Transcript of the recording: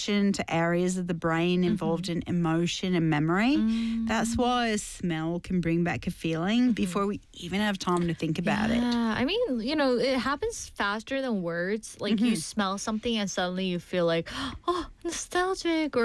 connection to areas of the brain involved in emotion and memory. That's why a smell can bring back a feeling before we even have time to think about it. Yeah, I mean, it happens faster than words. Like you smell something and suddenly you feel like, oh, nostalgic, or